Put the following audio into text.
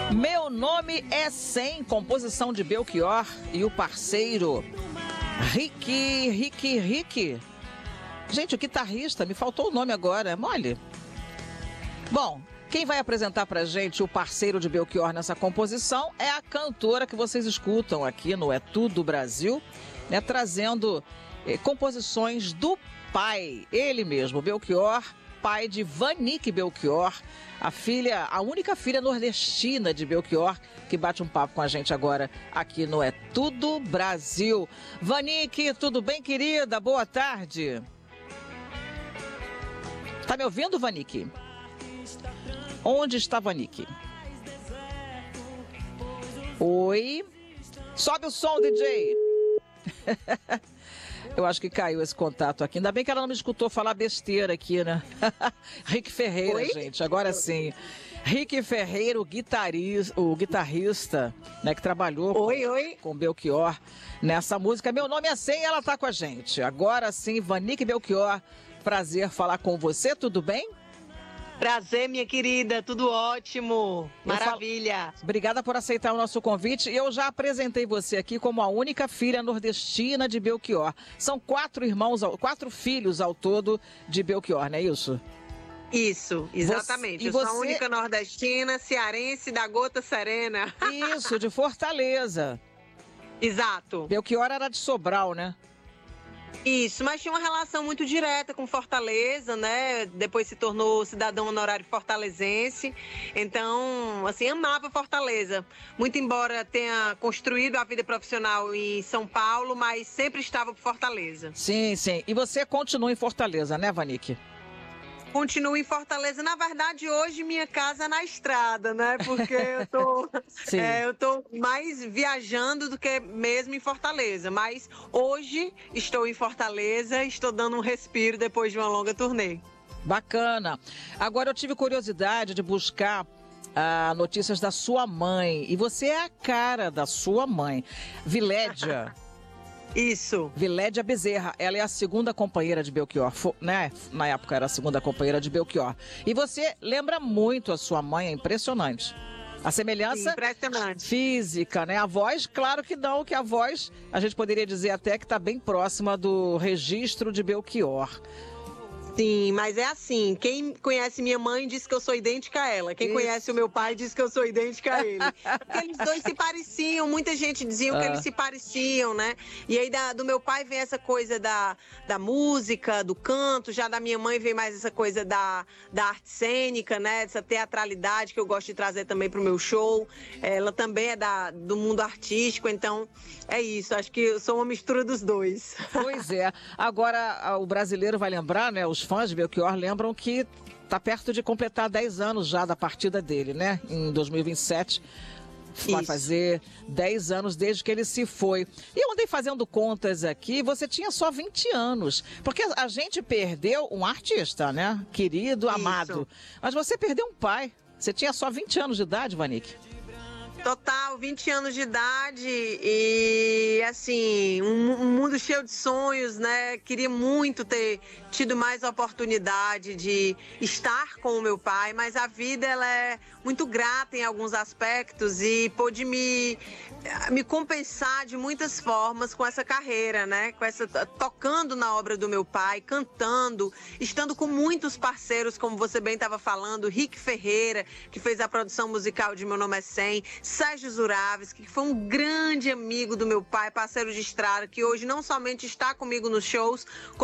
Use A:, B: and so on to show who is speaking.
A: Meu nome é 100, composição de Belchior e o parceiro Rick. Gente, o guitarrista, me faltou o nome agora, é mole? Bom, quem vai apresentar pra gente o parceiro de Belchior nessa composição é a cantora que vocês escutam aqui no É Tudo Brasil, né, trazendo composições do pai, ele mesmo, Belchior, pai de Vanique Belchior, a única filha nordestina de Belchior, que bate um papo com a gente agora aqui no É Tudo Brasil. Vanique, tudo bem, querida? Boa tarde. Tá me ouvindo, Vanique? Onde está Vanique? Oi? Sobe o som, DJ. Eu acho que caiu esse contato aqui. Ainda bem que ela não me escutou falar besteira aqui, né? Rick Ferreira, oi? Gente, agora sim. Rick Ferreira, o guitarrista, né, que trabalhou com Belchior nessa música. Meu nome é 100 e ela tá com a gente. Agora sim, Vanique Belchior, prazer falar com você, tudo bem?
B: Prazer, minha querida, tudo ótimo, maravilha.
A: Obrigada por aceitar o nosso convite. Eu já apresentei você aqui como a única filha nordestina de Belchior. São 4 filhos ao todo de Belchior, não é isso?
B: Isso, exatamente. Eu sou a única nordestina, cearense da Gota Serena.
A: Isso, de Fortaleza.
B: Exato.
A: Belchior era de Sobral, né?
B: Isso, mas tinha uma relação muito direta com Fortaleza, né? Depois se tornou cidadão honorário fortalezense. Então, assim, amava Fortaleza. Muito embora tenha construído a vida profissional em São Paulo, mas sempre estava por Fortaleza.
A: Sim, sim. E você continua em Fortaleza, né, Vanique?
B: Continuo em Fortaleza. Na verdade, hoje minha casa é na estrada, né? Porque eu tô mais viajando do que mesmo em Fortaleza. Mas hoje estou em Fortaleza, estou dando um respiro depois de uma longa turnê.
A: Bacana. Agora eu tive curiosidade de buscar notícias da sua mãe. E você é a cara da sua mãe, Vilédia.
B: Isso.
A: Vilédia Bezerra, ela é a segunda companheira de Belchior, né? Na época era a segunda companheira de Belchior. E você lembra muito a sua mãe, é impressionante. A semelhança física, né? A voz, claro que não, que a voz, a gente poderia dizer até que está bem próxima do registro de Belchior.
B: Sim, mas é assim, quem conhece minha mãe diz que eu sou idêntica a ela. Quem conhece o meu pai diz que eu sou idêntica a ele. Porque eles dois se pareciam, muita gente dizia que eles se pareciam, né? E aí do meu pai vem essa coisa da música, do canto, já da minha mãe vem mais essa coisa da arte cênica, né? Essa teatralidade que eu gosto de trazer também pro meu show. Ela também é do mundo artístico, então é isso, acho que eu sou uma mistura dos dois.
A: Pois é. Agora, o brasileiro vai lembrar, né? Os fãs de Belchior lembram que está perto de completar 10 anos já da partida dele, né? Em 2027 vai fazer 10 anos desde que ele se foi. E eu andei fazendo contas aqui, você tinha só 20 anos. Porque a gente perdeu um artista, né? Querido, amado. Mas você perdeu um pai. Você tinha só 20 anos de idade, Vanique?
B: Total, 20 anos de idade e, assim, um mundo cheio de sonhos, né? Queria muito ter tido mais oportunidade de estar com o meu pai, mas a vida, ela é muito grata em alguns aspectos e pôde me compensar de muitas formas com essa carreira, né? Tocando na obra do meu pai, cantando, estando com muitos parceiros, como você bem estava falando, Rick Ferreira, que fez a produção musical de Meu Nome é 100, Sérgio Zuraves, que foi um grande amigo do meu pai, parceiro de estrada, que hoje não somente está comigo nos shows,